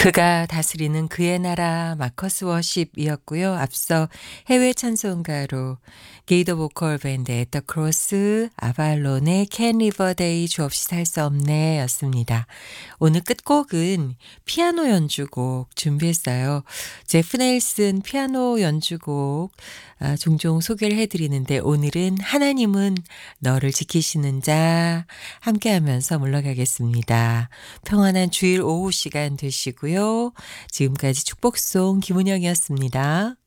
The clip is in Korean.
그가 다스리는 그의 나라 마커스 워십이었고요. 앞서 해외 찬송가로 게이더 보컬 밴드 에터 크로스, 아발론의 캔 리버 데이 주없이 살 수 없네 였습니다. 오늘 끝곡은 피아노 연주곡 준비했어요. 제프 넬슨 피아노 연주곡 종종 소개를 해드리는데 오늘은 하나님은 너를 지키시는 자 함께하면서 물러가겠습니다. 평안한 주일 오후 시간 되시고요. 지금까지 축복송 김은영이었습니다.